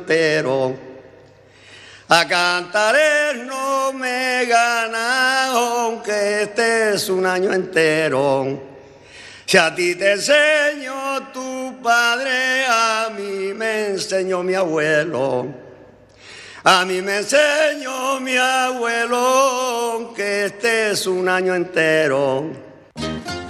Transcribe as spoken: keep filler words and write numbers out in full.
entero. A cantar no me gana, aunque este es un año entero. Si a ti te enseñó tu padre, a mí me enseñó mi abuelo. A mí me enseñó mi abuelo que este es un año entero.